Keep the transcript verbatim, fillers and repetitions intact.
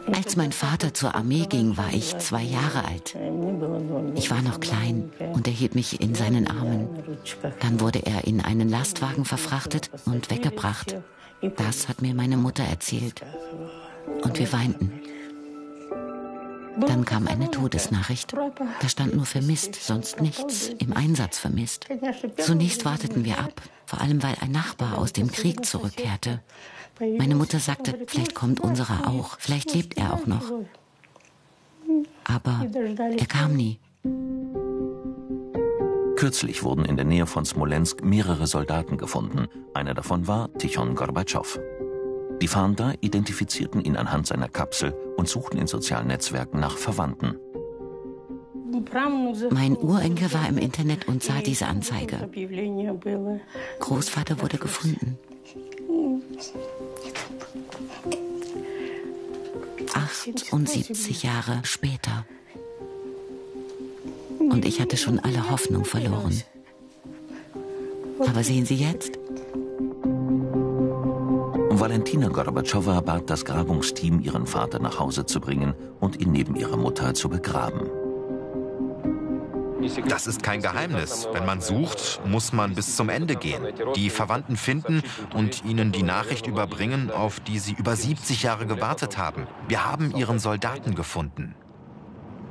Als mein Vater zur Armee ging, war ich zwei Jahre alt. Ich war noch klein und er hielt mich in seinen Armen. Dann wurde er in einen Lastwagen verfrachtet und weggebracht. Das hat mir meine Mutter erzählt. Und wir weinten. Dann kam eine Todesnachricht. Da stand nur vermisst, sonst nichts. Im Einsatz vermisst. Zunächst warteten wir ab, vor allem weil ein Nachbar aus dem Krieg zurückkehrte. Meine Mutter sagte, vielleicht kommt unserer auch, vielleicht lebt er auch noch. Aber er kam nie. Kürzlich wurden in der Nähe von Smolensk mehrere Soldaten gefunden. Einer davon war Tichon Gorbatschow. Die Fahnder identifizierten ihn anhand seiner Kapsel und suchten in sozialen Netzwerken nach Verwandten. Mein Urenkel war im Internet und sah diese Anzeige. Großvater wurde gefunden. achtundsiebzig Jahre später. Und ich hatte schon alle Hoffnung verloren. Aber sehen Sie jetzt? Valentina Gorbatschowa bat das Grabungsteam, ihren Vater nach Hause zu bringen und ihn neben ihrer Mutter zu begraben. Das ist kein Geheimnis. Wenn man sucht, muss man bis zum Ende gehen. Die Verwandten finden und ihnen die Nachricht überbringen, auf die sie über siebzig Jahre gewartet haben. Wir haben ihren Soldaten gefunden.